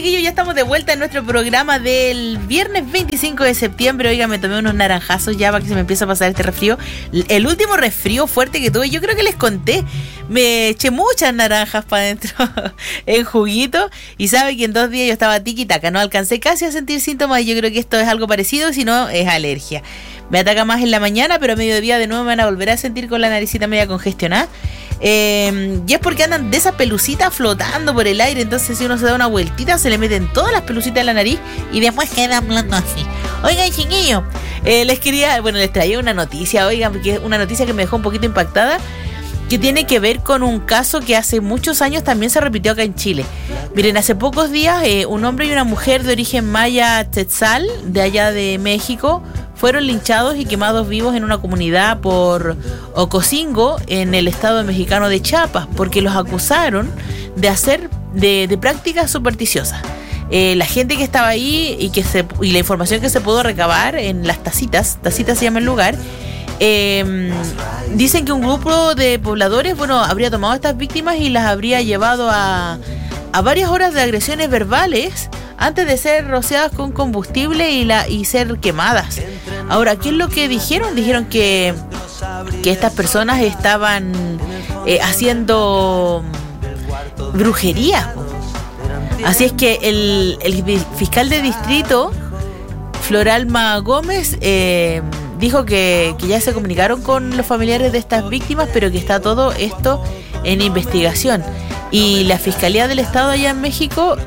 chiquillos, ya estamos de vuelta en nuestro programa del viernes 25 de septiembre. Oiga, me tomé unos naranjazos ya para que se me empiece a pasar este resfrío. El último resfrío fuerte que tuve, yo creo que les conté, me eché muchas naranjas para adentro en juguito. Y sabe que en 2 días yo estaba tiquitaca, no alcancé casi a sentir síntomas. Y yo creo que esto es algo parecido, si no es alergia. Me ataca más en la mañana, pero a mediodía de nuevo me van a volver a sentir con la naricita media congestionada. Y es porque andan de esas pelucitas flotando por el aire. Entonces si uno se da una vueltita, se le meten todas las pelucitas en la nariz y después queda hablando así. Oigan, chiquillos, les traía una noticia, oigan, porque es una noticia que me dejó un poquito impactada, que tiene que ver con un caso que hace muchos años también se repitió acá en Chile. Miren, hace pocos días un hombre y una mujer de origen maya tzetzal, de allá de México, fueron linchados y quemados vivos en una comunidad por Ocosingo, en el estado mexicano de Chiapas, porque los acusaron de hacer de prácticas supersticiosas. La gente que estaba ahí y la información que se pudo recabar en las tacitas se llama el lugar, dicen que un grupo de pobladores, habría tomado a estas víctimas y las habría llevado a varias horas de agresiones verbales antes de ser rociadas con combustible y ser quemadas. Ahora, ¿qué es lo que dijeron? Dijeron que estas personas estaban haciendo brujería. Así es que el fiscal de distrito, Floralma Gómez, dijo que ya se comunicaron con los familiares de estas víctimas, pero que está todo esto en investigación. Y la Fiscalía del Estado allá en México,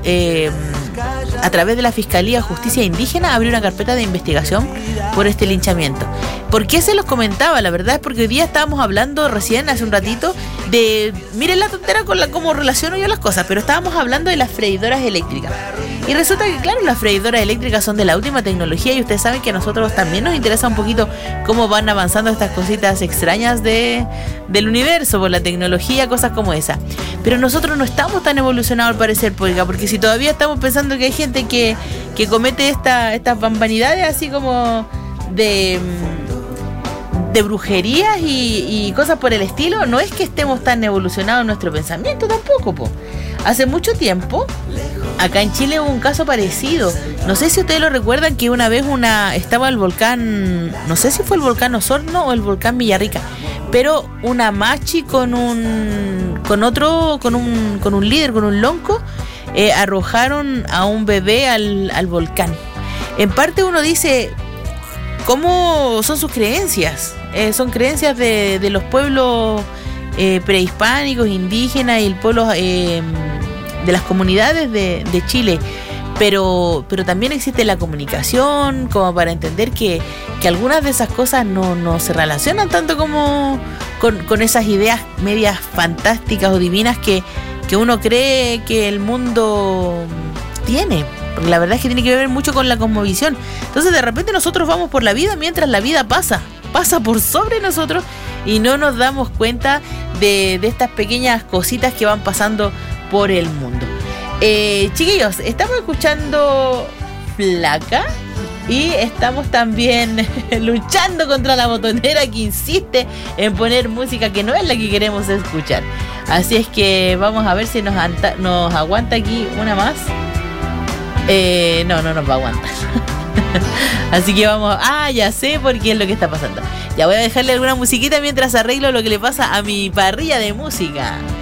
a través de la Fiscalía Justicia Indígena, abrió una carpeta de investigación por este linchamiento. ¿Por qué se los comentaba? La verdad es porque hoy día estábamos hablando recién, hace un ratito, de... Miren la tontera con cómo relaciono yo las cosas, pero estábamos hablando de las freidoras eléctricas. Y resulta que, claro, las freidoras eléctricas son de la última tecnología y ustedes saben que a nosotros también nos interesa un poquito cómo van avanzando estas cositas extrañas del universo, por la tecnología, cosas como esa. Pero nosotros no estamos tan evolucionados al parecer, porque si todavía estamos pensando que hay gente que comete estas vanidades así como de brujerías y cosas por el estilo, no es que estemos tan evolucionados en nuestro pensamiento tampoco, po. Hace mucho tiempo, acá en Chile hubo un caso parecido. No sé si ustedes lo recuerdan, que una vez estaba el volcán, no sé si fue el volcán Osorno o el volcán Villarrica, pero una machi con un líder, con un lonco, arrojaron a un bebé al volcán. En parte uno dice, ¿cómo son sus creencias? Son creencias de los pueblos prehispánicos, indígenas y el pueblo de las comunidades de Chile. Pero también existe la comunicación, como para entender que algunas de esas cosas no se relacionan tanto como con esas ideas medias fantásticas o divinas que uno cree que el mundo tiene. Porque la verdad es que tiene que ver mucho con la cosmovisión. Entonces de repente nosotros vamos por la vida mientras la vida pasa por sobre nosotros y no nos damos cuenta de estas pequeñas cositas que van pasando por el mundo. Chiquillos, estamos escuchando Flaca y estamos también luchando contra la botonera que insiste en poner música que no es la que queremos escuchar. Así es que vamos a ver si nos aguanta aquí una más. No nos va a aguantar. Así que vamos. Ya sé por qué es lo que está pasando. Ya voy a dejarle alguna musiquita mientras arreglo lo que le pasa a mi parrilla de música.